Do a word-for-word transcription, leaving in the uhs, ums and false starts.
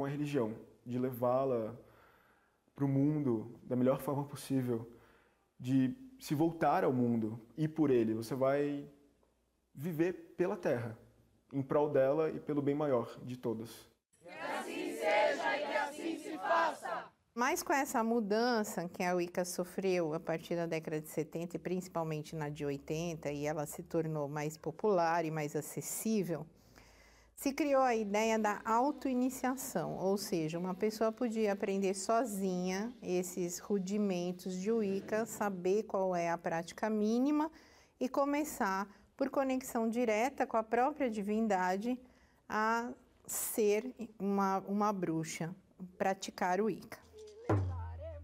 religião, de levá-la para o mundo da melhor forma possível, de se voltar ao mundo e por ele. Você vai viver pela Terra, em prol dela e pelo bem maior de todos. Que assim seja e que assim se faça! Mas com essa mudança que a Wicca sofreu a partir da década de setenta e principalmente na de oitenta, e ela se tornou mais popular e mais acessível, se criou a ideia da autoiniciação, ou seja, uma pessoa podia aprender sozinha esses rudimentos de Wicca, saber qual é a prática mínima e começar, por conexão direta com a própria divindade, a ser uma, uma bruxa, praticar o Wicca.